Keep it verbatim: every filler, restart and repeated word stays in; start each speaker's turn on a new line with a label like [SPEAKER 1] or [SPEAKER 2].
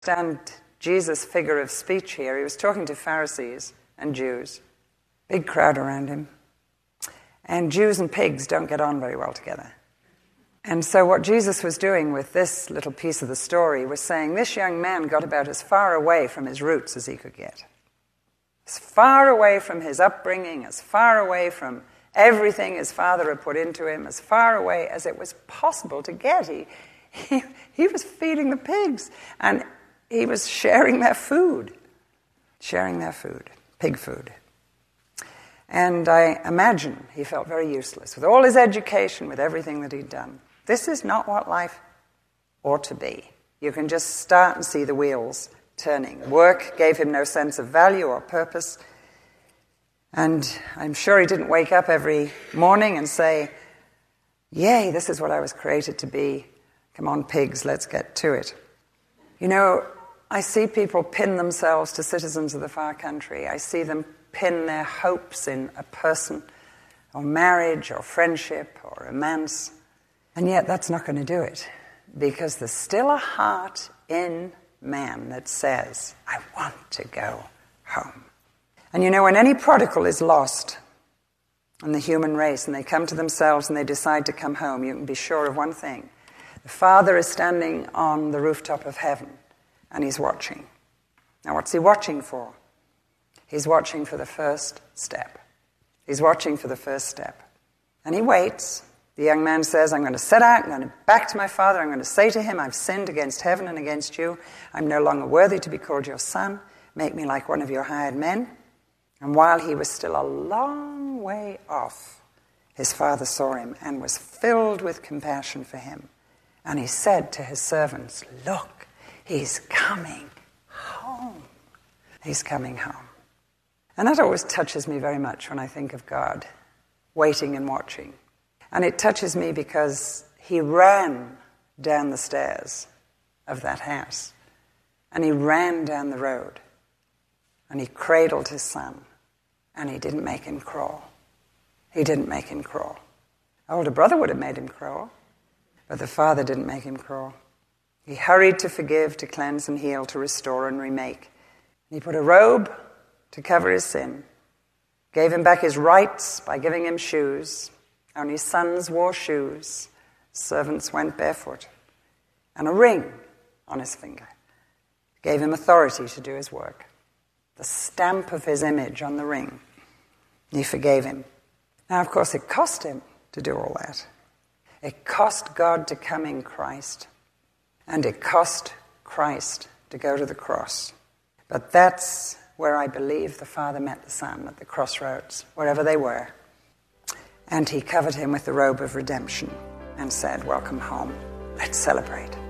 [SPEAKER 1] Stand Jesus' figure of speech here. He was talking to Pharisees and Jews. Big crowd around him. And Jews and pigs don't get on very well together. And so what Jesus was doing with this little piece of the story was saying this young man got about as far away from his roots as he could get. As far away from his upbringing, as far away from everything his father had put into him, as far away as it was possible to get. He, he, he was feeding the pigs, and he was sharing their food. Sharing their food, pig food. And I imagine he felt very useless with all his education, with everything that he'd done. This is not what life ought to be. You can just start and see the wheels turning. Work gave him no sense of value or purpose. And I'm sure he didn't wake up every morning and say, yay, this is what I was created to be. Come on, pigs, let's get to it. You know, I see people pin themselves to citizens of the far country. I see them pin their hopes in a person, or marriage, or friendship, or romance. And yet that's not going to do it, because there's still a heart in man that says, I want to go home. And you know, when any prodigal is lost in the human race, and they come to themselves and they decide to come home, you can be sure of one thing. The Father is standing on the rooftop of heaven, and he's watching. Now, what's he watching for? He's watching for the first step. He's watching for the first step. And he waits. The young man says, I'm going to set out, I'm going to back to my father, I'm going to say to him, I've sinned against heaven and against you. I'm no longer worthy to be called your son. Make me like one of your hired men. And while he was still a long way off, his father saw him and was filled with compassion for him. And he said to his servants, look, he's coming home. He's coming home. And that always touches me very much when I think of God, waiting and watching. And it touches me because he ran down the stairs of that house. And he ran down the road. And he cradled his son. And he didn't make him crawl. He didn't make him crawl. Older brother would have made him crawl. But the father didn't make him crawl. He hurried to forgive, to cleanse and heal, to restore and remake. And he put a robe to cover his sin. Gave him back his rights by giving him shoes. Only sons wore shoes. Servants went barefoot. And a ring on his finger. Gave him authority to do his work. The stamp of his image on the ring. He forgave him. Now, of course, it cost him to do all that. It cost God to come in Christ. And it cost Christ to go to the cross. But that's where I believe the Father met the Son, at the crossroads, wherever they were. And he covered him with the robe of redemption and said, welcome home. Let's celebrate.